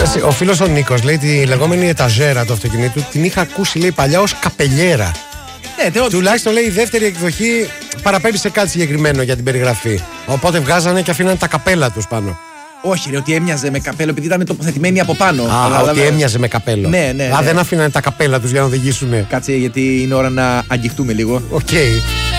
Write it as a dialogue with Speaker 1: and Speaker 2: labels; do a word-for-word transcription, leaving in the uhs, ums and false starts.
Speaker 1: Ο φίλος ο Νίκος λέει τη λεγόμενη εταζέρα του αυτοκινήτου την είχα ακούσει, λέει, παλιά ως καπελιέρα.
Speaker 2: Ναι, τε,
Speaker 1: τουλάχιστον, λέει, η δεύτερη εκδοχή παραπέμπει σε κάτι συγκεκριμένο για την περιγραφή. Οπότε βγάζανε και αφήνανε τα καπέλα τους πάνω.
Speaker 2: Όχι, ρε, ότι έμοιαζε με καπέλο επειδή ήταν τοποθετημένοι από πάνω.
Speaker 1: Α,
Speaker 2: αλλά,
Speaker 1: ότι έμοιαζε με καπέλο.
Speaker 2: Ναι, ναι.
Speaker 1: Α,
Speaker 2: ναι.
Speaker 1: δεν αφήνανε τα καπέλα τους για να οδηγήσουν.
Speaker 2: Κάτσε, γιατί είναι ώρα να αγγιχτούμε λίγο.
Speaker 1: Οκ. Okay.